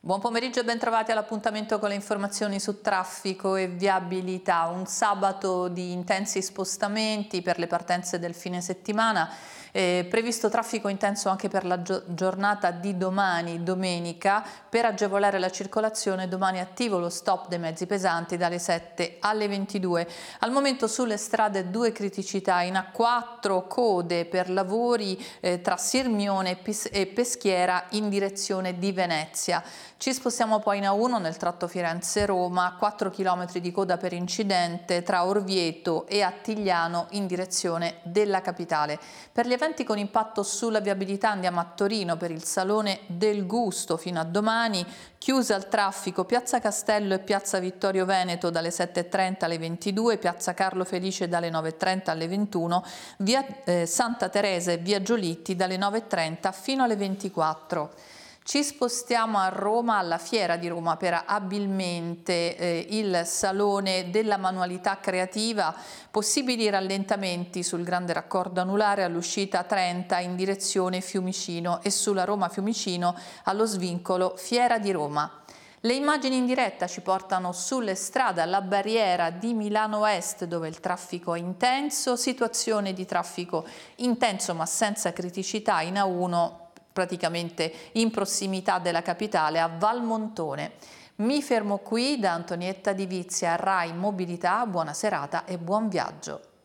Buon pomeriggio e bentrovati all'appuntamento con le informazioni su traffico e viabilità. Un sabato di intensi spostamenti per le partenze del fine settimana. Previsto traffico intenso anche per la giornata di domani, domenica. Per agevolare la circolazione domani è attivo lo stop dei mezzi pesanti dalle 7 alle 22. Al momento sulle strade due criticità: in A4 code per lavori tra Sirmione e Peschiera in direzione di Venezia. Ci spostiamo poi in A1 nel tratto Firenze-Roma, 4 km di coda per incidente tra Orvieto e Attigliano in direzione della capitale. Per gli eventi con impatto sulla viabilità andiamo a Torino per il Salone del Gusto fino a domani, chiusa al traffico Piazza Castello e Piazza Vittorio Veneto dalle 7:30 alle 22, Piazza Carlo Felice dalle 9:30 alle 21, via Santa Teresa e via Giolitti dalle 9:30 fino alle 24. Ci spostiamo a Roma, alla Fiera di Roma, per Abilmente, il Salone della Manualità Creativa. Possibili rallentamenti sul grande raccordo anulare all'uscita 30 in direzione Fiumicino e sulla Roma-Fiumicino allo svincolo Fiera di Roma. Le immagini in diretta ci portano sulle strade alla barriera di Milano Est, dove il traffico è intenso, situazione di traffico intenso ma senza criticità in A1, praticamente in prossimità della capitale, a Valmontone. Mi fermo qui. Da Antonietta Di Vizia, Rai Mobilità, buona serata e buon viaggio.